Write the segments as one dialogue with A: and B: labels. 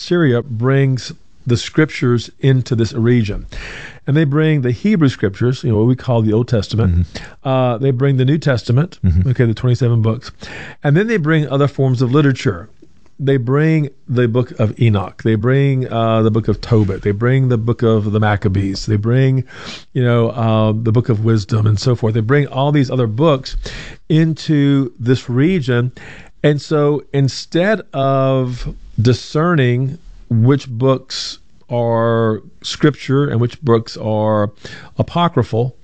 A: Assyria brings the scriptures into this region. And they bring the Hebrew scriptures, what we call the Old Testament. They bring the New Testament, the 27 books. And then they bring other forms of literature. They bring the book of Enoch. They bring the book of Tobit. They bring the book of the Maccabees. They bring, the book of wisdom and so forth. They bring all these other books into this region. And so instead of discerning which books are scripture and which books are apocryphal,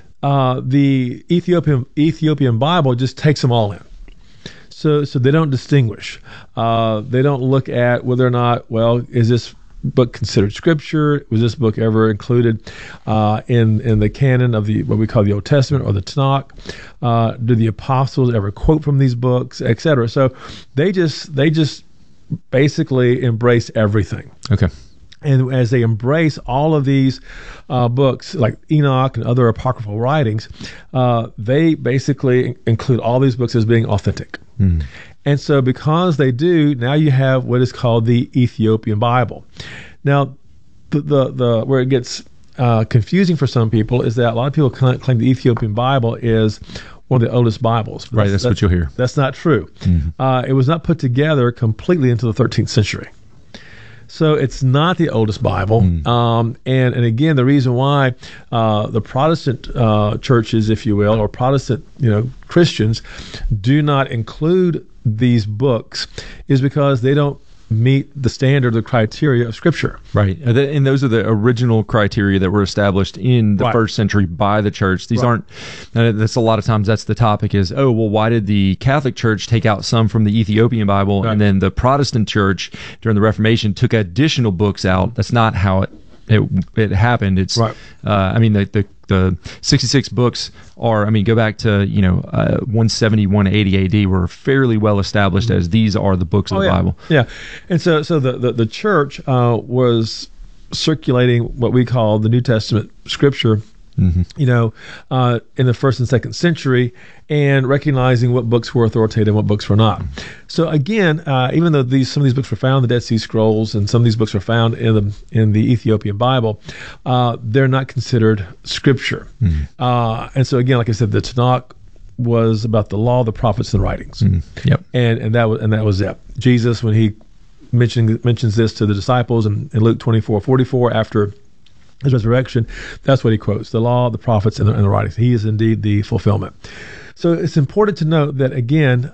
A: the Ethiopian Bible just takes them all in. So they don't distinguish. They don't look at whether or not, is this book considered scripture? Was this book ever included in the canon of what we call the Old Testament or the Tanakh? Do the apostles ever quote from these books, etc.? So they just basically embrace everything.
B: Okay.
A: And as they embrace all of these books, like Enoch and other apocryphal writings, they basically include all these books as being authentic. And so because they do, now you have what is called the Ethiopian Bible. Now, the where it gets confusing for some people is that a lot of people claim the Ethiopian Bible is one of the oldest Bibles.
B: Right, that's what you'll hear.
A: That's not true. It was not put together completely until the 13th century. So it's not the oldest Bible. And again, the reason why the Protestant churches, if you will, or Protestant Christians do not include these books is because they don't meet the standard, the criteria of Scripture.
B: Right. And those are the original criteria that were established in the first century by the church. These aren't, that's a lot of times that's the topic is, why did the Catholic Church take out some from the Ethiopian Bible and then the Protestant Church during the Reformation took additional books out? That's not how it happened. It's, the 66 books are, go back to, 170, 180 AD were fairly well established as these are the books of the Bible.
A: Yeah. And so the church was circulating what we call the New Testament scripture, in the first and second century, and recognizing what books were authoritative and what books were not. So again, even though some of these books were found in the Dead Sea Scrolls and some of these books were found in the Ethiopian Bible, they're not considered scripture. And so again, like I said, the Tanakh was about the law, the prophets, and the writings.
B: Yep.
A: And that was it. Jesus, when he mentions this to the disciples in Luke 24:44 after his resurrection, that's what he quotes: the law, the prophets, and the writings. He is indeed the fulfillment. So it's important to note that again,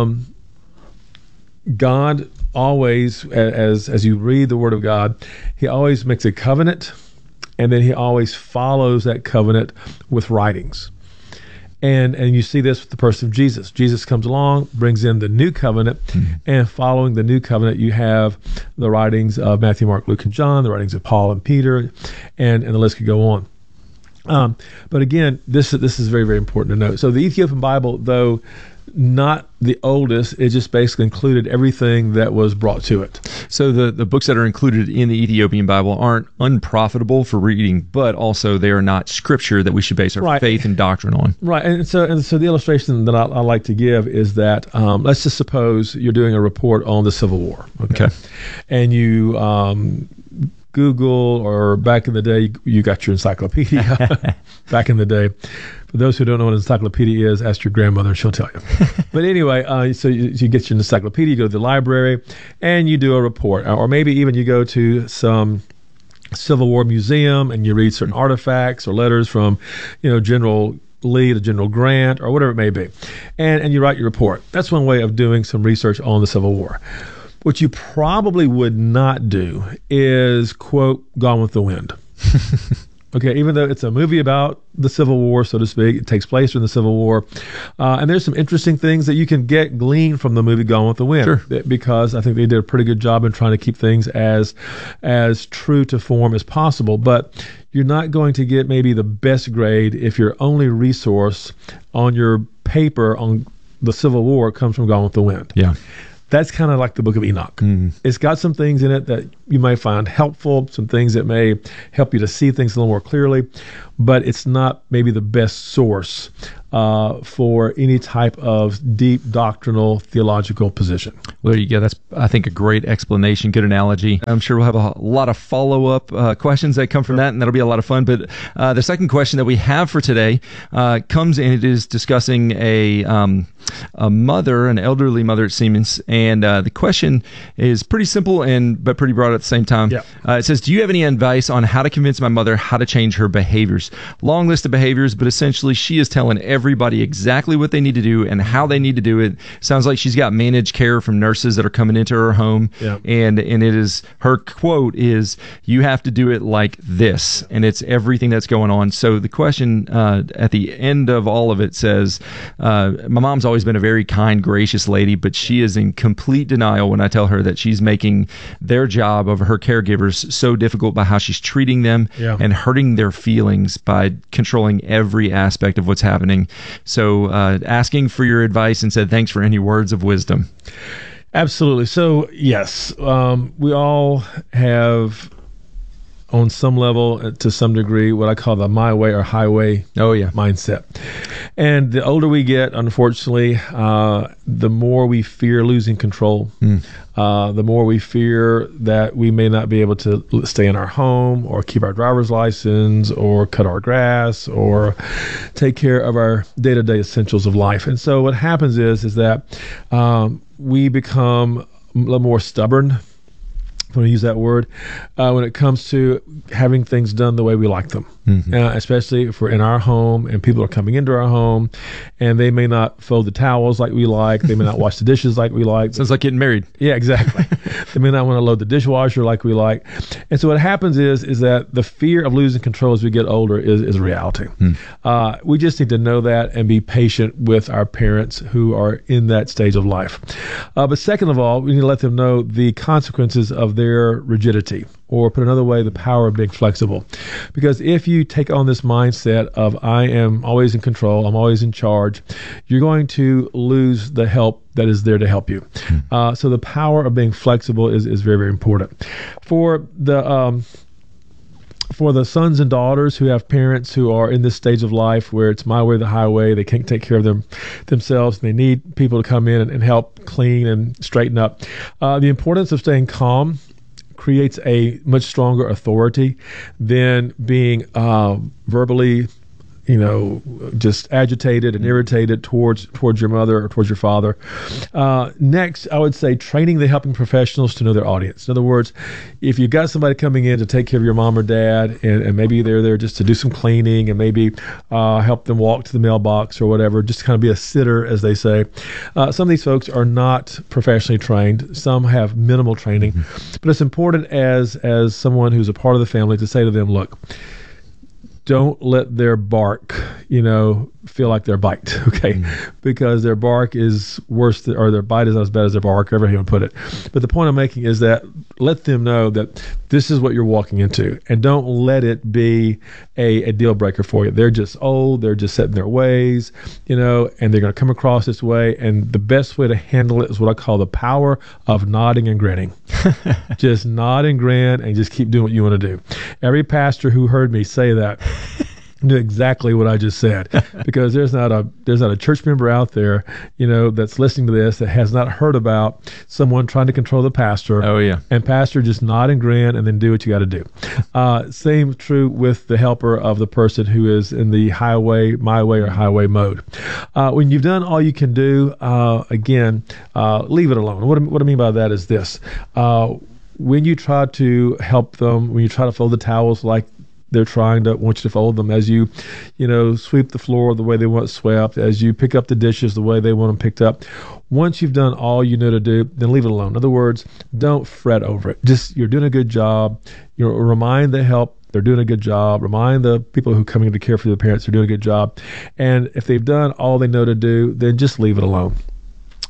A: God always, as you read the Word of God, He always makes a covenant, and then He always follows that covenant with writings. And you see this with the person of Jesus. Jesus comes along, brings in the new covenant, and following the new covenant, you have the writings of Matthew, Mark, Luke, and John, the writings of Paul and Peter, and the list could go on. But again, this is very, very important to note. So the Ethiopian Bible, though not the oldest, it just basically included everything that was brought to it.
B: So the books that are included in the Ethiopian Bible aren't unprofitable for reading, but also they are not scripture that we should base our faith and doctrine on.
A: Right. And so the illustration that I like to give is that let's just suppose you're doing a report on the Civil War. Okay. And you Google, or back in the day, you got your encyclopedia. Back in the day. For those who don't know what an encyclopedia is, ask your grandmother, she'll tell you. But anyway, so you get your encyclopedia, you go to the library, and you do a report. Or maybe even you go to some Civil War museum and you read certain artifacts or letters from, General Lee to General Grant or whatever it may be. And you write your report. That's one way of doing some research on the Civil War. What you probably would not do is quote Gone with the Wind. Okay, even though it's a movie about the Civil War, so to speak, it takes place during the Civil War. And there's some interesting things that you can glean from the movie Gone with the Wind.
B: Sure.
A: Because I think they did a pretty good job in trying to keep things as true to form as possible. But you're not going to get maybe the best grade if your only resource on your paper on the Civil War comes from Gone with the Wind.
B: Yeah.
A: That's kind of like the Book of Enoch. It's got some things in it that you may find helpful, some things that may help you to see things a little more clearly, but it's not maybe the best source for any type of deep doctrinal theological position.
B: Well, there you go. That's, I think, a great explanation, good analogy. I'm sure we'll have a lot of follow-up questions that come from that, and that'll be a lot of fun. But the second question that we have for today comes, and it is discussing a mother, an elderly mother, it seems, and the question is pretty simple but pretty broad at the same time.
A: Yeah.
B: It says, do you have any advice on how to convince my mother how to change her behaviors? Long list of behaviors, but essentially she is telling everybody exactly what they need to do and how they need to do it. Sounds like she's got managed care from nurses that are coming into her home.
A: Yeah.
B: And it is, her quote is, you have to do it like this. And it's everything that's going on. So the question at the end of all of it says, my mom's always been a very kind, gracious lady, but she is in complete denial when I tell her that she's making their job of her caregivers so difficult by how she's treating them and hurting their feelings by controlling every aspect of what's happening. So asking for your advice and said, thanks for any words of wisdom.
A: Absolutely. So, yes, we all have, on some level, to some degree, what I call the my way or highway mindset. And the older we get, unfortunately, the more we fear losing control, the more we fear that we may not be able to stay in our home or keep our driver's license or cut our grass or take care of our day-to-day essentials of life. And so what happens is that we become a little more stubborn, I'm going to use that word, when it comes to having things done the way we like them, especially if we're in our home and people are coming into our home and they may not fold the towels like we like. They may not wash the dishes like we like.
B: Sounds like getting married.
A: Yeah, exactly. They may not want to load the dishwasher like we like. And so what happens is that the fear of losing control as we get older is a reality. We just need to know that and be patient with our parents who are in that stage of life. But second of all, we need to let them know the consequences of their rigidity, or put another way, the power of being flexible. Because if you take on this mindset of I am always in control, I'm always in charge, you're going to lose the help that is there to help you. So the power of being flexible is very, very important. For the sons and daughters who have parents who are in this stage of life where it's my way or the highway, they can't take care of themselves, and they need people to come in and help clean and straighten up. The importance of staying calm creates a much stronger authority than being verbally, just agitated and irritated towards your mother or towards your father. Next, I would say training the helping professionals to know their audience. In other words, if you've got somebody coming in to take care of your mom or dad, and maybe they're there just to do some cleaning and maybe help them walk to the mailbox or whatever, just to kind of be a sitter, as they say. Some of these folks are not professionally trained. Some have minimal training. But it's important as someone who's a part of the family to say to them, look, don't let their bark, feel like their bite, okay? Because their bark is worse, or their bite is not as bad as their bark, however you want to put it. But the point I'm making is that let them know that this is what you're walking into, and don't let it be a deal breaker for you. They're just old, they're just set in their ways, and they're going to come across this way, and the best way to handle it is what I call the power of nodding and grinning. Just nod and grin and just keep doing what you want to do. Every pastor who heard me say that knew exactly what I just said, because there's not a church member out there, that's listening to this that has not heard about someone trying to control the pastor.
B: Oh yeah. And
A: pastor just nod and grin and then do what you got to do. Same true with the helper of the person who is in the highway, my way or highway mode. When you've done all you can do, again, leave it alone. What I mean by that is this. When you try to help them, when you try to fold the towels like they're want you to fold them, as you sweep the floor the way they want it swept, as you pick up the dishes the way they want them picked up. Once you've done all you know to do, then leave it alone. In other words, don't fret over it. Just, you're doing a good job. Remind the help they're doing a good job. Remind the people who are coming to care for the parents they're doing a good job. And if they've done all they know to do, then just leave it alone.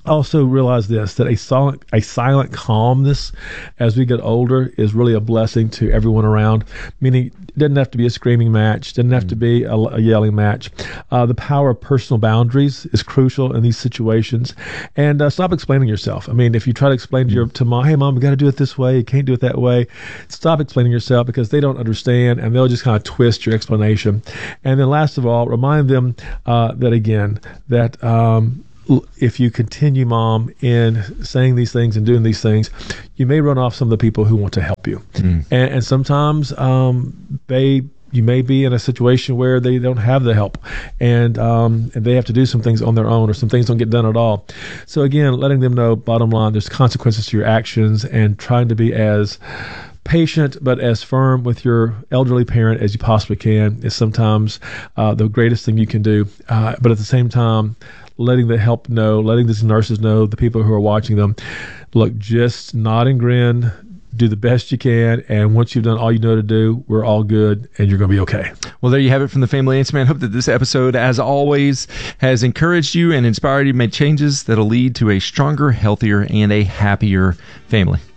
A: also realize this, that a silent calmness as we get older is really a blessing to everyone around, meaning it doesn't have to be a screaming match, doesn't have to be a yelling match. The power of personal boundaries is crucial in these situations. And stop explaining yourself. I mean, if you try to explain to mom, hey, mom, we got to do it this way, you can't do it that way, stop explaining yourself, because they don't understand and they'll just kind of twist your explanation. And then last of all, remind them that if you continue, Mom, in saying these things and doing these things, you may run off some of the people who want to help you. And sometimes you may be in a situation where they don't have the help, and they have to do some things on their own, or some things don't get done at all. So again, letting them know, bottom line, there's consequences to your actions, and trying to be as patient but as firm with your elderly parent as you possibly can is sometimes the greatest thing you can do. But at the same time, letting these nurses know, the people who are watching them, look, just nod and grin, do the best you can, and once you've done all you know to do, we're all good, and you're going to be okay.
B: Well, there you have it from the Family Answer Man. Hope that this episode, as always, has encouraged you and inspired you to make changes that'll lead to a stronger, healthier, and a happier family.